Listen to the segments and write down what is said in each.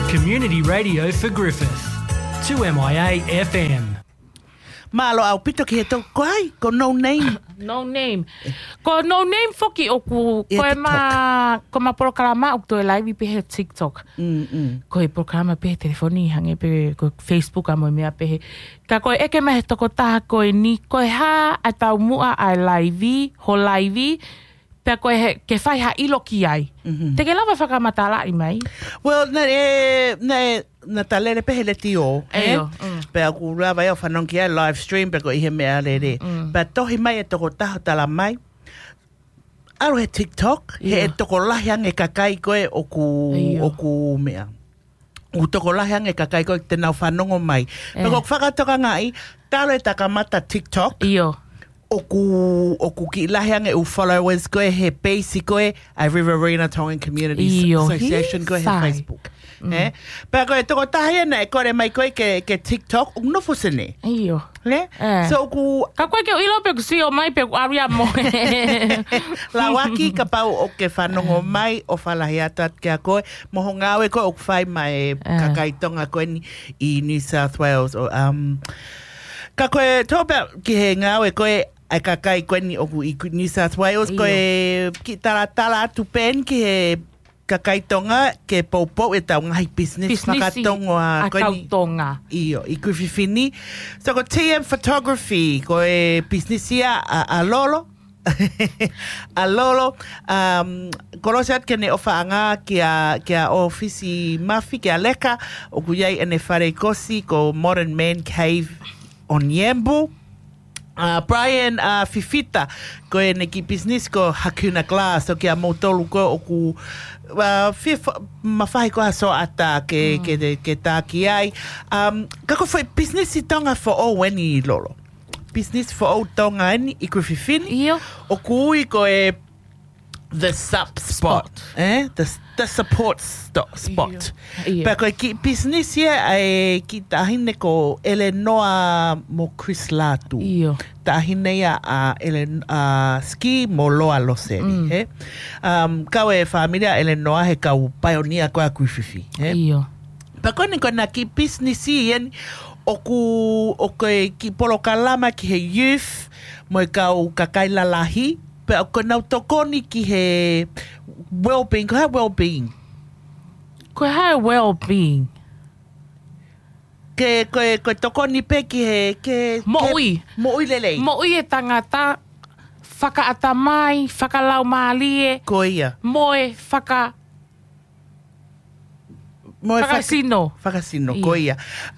Community radio for Griffith. 2MIA FM. Malo au pito ki he tau koai, ko no name. No name. Ko no name foki o ku ko ma programa o to live pe he TikTok. Ko e programa pe telefoni hange pe ko Facebook amo me pe. Ka ko e ke me to ko ta ko ni ko ha ata mua ai live ho live pe ko ke fai ha ilo ki ai. Te ke lava whakamatala i mai? Well, na talere pe hele tio. Pe aku lava e o whanong ki ai live stream pe ko ihe mea lere. Pe tohi mai e toko taho tala mai. Aro he TikTok, he e toko lahiang e kakai koe o ku mea. U toko lahiang e kakai koe te nau whanongo mai. Pe ko whakatoka ngai, talo e takamata TikTok. Iyo. Oku ki lahianga u followers koe he basic koe a Riverina Tongan Community Association koe he Facebook. Pea koe toko tahia na e kore mai koe ke TikTok unofo sene. Iyo. Le? So oku... Ka koe ke ilo pe kusi o mai pe aria mo. La waki ka pau o ke whanongo mai o whalahiata ke a koe. Moho ngawe koe o kwhai mai kakaitonga koe i New South Wales. Ka koe tōpea ki he ngawe koe ai kakai koe ni oku i New South Wales koe ki tala atu pen ki he kakai tonga ke poupou e tau ngahi business whakatongo a koe ni iyo i kuwhiwhini so ko TM Photography koe business ia a lolo a lolo korosiat ke ne ofaanga ki a ofisi mafi ki a leka oku iai ene whare kosi ko Modern Man Cave on Yambu. Brian Fifita ko e neki business ko Hakuna Glass o ki a motolu ko o ku mawhahi ko aso ata ke tā ki ai. Kako foi business I tonga for o weni lolo. Business for o tonga eni I ku whiwhini. O ku ui ko e the sub spot. The support spot. Pea koe ki business ia ai ki tahine ko Eleanor mo Chris Latu. Tahine ia a ski mo loa loseri. Kau e familia Eleanor he kau pioneer koe a kuififi. Pea koe ni kona ki business ia o koe ki polo kalama ki he youth mo kau kakai lalahi. Pea ko nau tokoni ki he well-being. Ko hai well-being? Ko hai well-being? Ko tokoni pe ki he... Mo'ui. Mo'ui lelei. Mo'ui e tangata whakaata mai, whakalau maalie. Ko ia. Moe Whakasino. Whakasino, ko ia.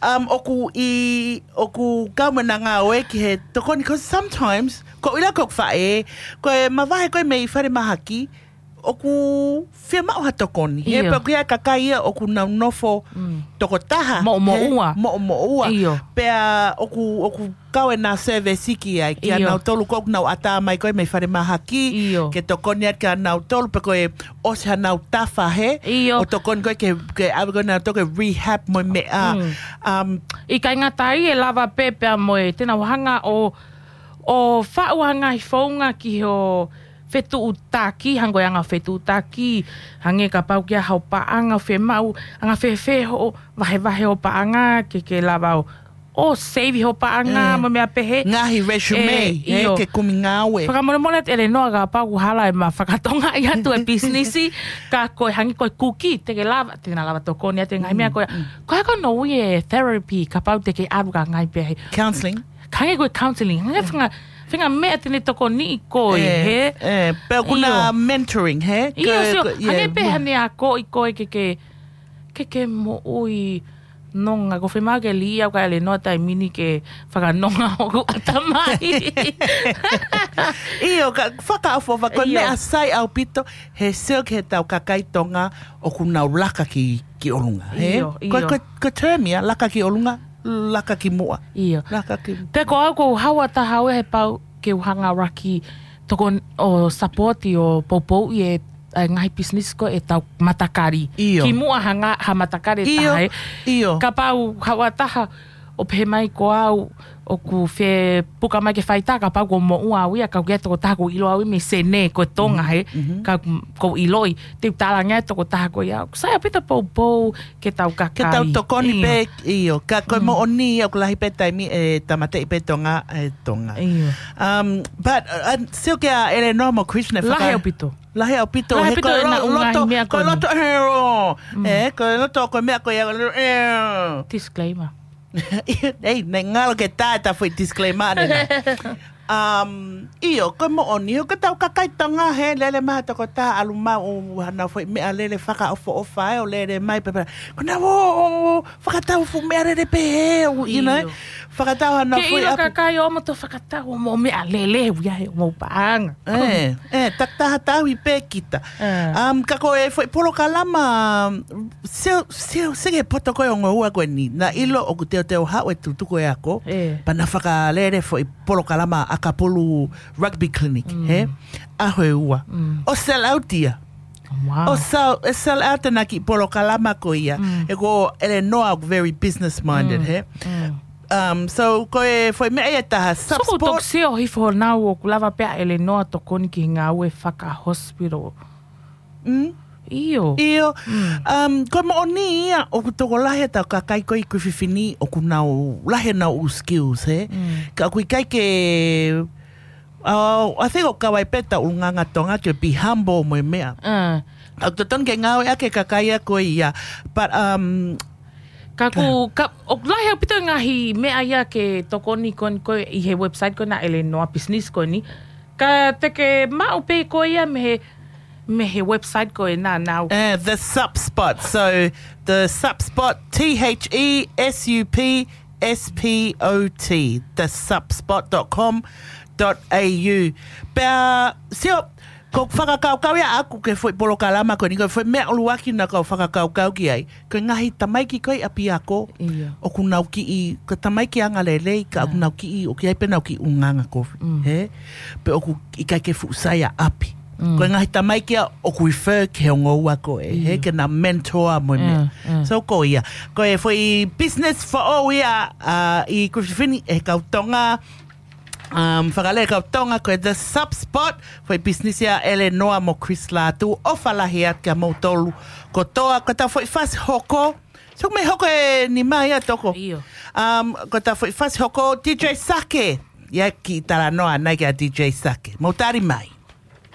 Oku kaumana ngā oe ki he tokoni, because sometimes, ko ila kok whae, ko e mawahe koe mei whare mahaki, oku whia mauha tokoni. He pa kuia kakaia oku nau nofo toko taha. Mo'ua. Mo'ua. Pea oku kaue nā service iki ai, ki a nau tolu ko nau ata mai koe mei whare mahaki, ke tokoni at ka nau tolu, pe koe osha nau tafa he, o tokoni koe ke awe nau toke rehab mo mea. I kai ngatai e lava pepea moe, tēnā wahanga o whauhanga I whaunga ki ho whetu utaki, hangoi anga whetu utaki, hange ka pau kia hau paanga, whemau, anga whewheho, wahe o paanga, ke lava o save ho paanga, mo mea pehe. Ngahi resume, ke kumi ngawe. Whakamone te ere noa ka pau hala e ma whakatonga I atu e businessi, ka koe hangi koe kuki, teke lava, tēnā lava tokoni, ate ngai mea koe, koe hako no ui e therapy, ka pau teke aru ka ngai pehe. Counselling? Hange koe counselling, hange whinga mea tene toko ni I koe, he? Pea kuna mentoring, he? Hange peha ne a koe I koe ke mo ui nonga, ko whemau ke li au ka ele noa tai mini ke whakanonga hoku atamai. Iyo, ka whakaawhova, ko ne asai au pito, he silk he tau kakai tonga o kunau laka ki olunga, he? Ko termia, laka ki olunga? Laka ki mua. Iyo. Laka ki... Te ko au ko hawa taha he pau ke uhanga raki toko o supporti o poupou I e ngahi business ko e tau matakari. Iyo. Ki mua ha matakari taha. Iyo. Ka pau hawa taha o pe mai ko au o ku fe puka mai ke faita ka pa ko mo ua wi ka ke to ta ko ilo awi me sene ko tonga he ka ko iloi te tala nga to ko ta ko ya sa pita po ke tau ka ke tau to koni pe io ka ko mo oni o la pe tai mi tamate pe tonga tonga but still ke ele normal Krishna la he pito Lahe au pito he ko loto ko loto ko mea ko ya disclaimer ei nengalo ke tata foi disclaimer io ko mo oni ko tau ka kai tanga he lele ma to ko ta aluma o hana foi me lele faka o fa o lele mai pe ko na wo faka ta fu me re pe you know faka ta hana foi ke ka kai o mo to faka ta o mo me lele ya mo pang tak ta wi pe kita ka ko e foi polo kalama se ke poto ko ngo wa ko ni na ilo o te ha o tu ko ya ko pa na faka lele foi polo kalama Kapulu Rugby Clinic, he? Ahoeua. O sell out dia. Wow. O sell out na ki polo kalama ko ia. E ko ele noa very business minded, he? So ko e foi me e ta support. So ko se o hifo na o kulava pe ele noa to koni ki nga we faka hospital. Iyo. Ko mo oni ia o kutoko lahe tau ka kai koi kuwhiwhini o kunau lahe na u skills, he? Ka kui kai ke... I think o kawai peta u nganga tonga to be humble mo mea. Au toton ke ngau ake ka kai a koi ia. But, o lahe pito ngahi mea ia ke tokoni kon ko i he website ko na ele noa business ko ni. Ka teke mau pe ko ia me he website ko na now. The SupSpot. So the SupSpot, THESUPSPOT, the supspot.com.au. Pea sio ko whakakaukau ia aku ke foi polo kalama ko ni ko foi mea uluaki na ko whakakaukau ki ai. Ko ngahi tamaiki koi api ako o kunau ki i ko tamaiki anga lelei ka kunau ki i o ki ai penau ki unganga kofi. He? Pe oku i kai ke fusaya api. Ko ngahi tamai kia o refer ke o ngoua ko he ke na mentor mo me. So ko ia. Ko e foi business for all ia I kuwhiwhini e kautonga whakale kautonga ko e the SupSpot foi business ia ele noa mo Chris Latu o whalahi at kia mo tolu ko toa ko ta foi fast hoko. So me hoko e ni mai ia toko. Ko ta foi fast hoko DJ Sake. Ia ki tala noa nai kia DJ Sake. Mo tari mai.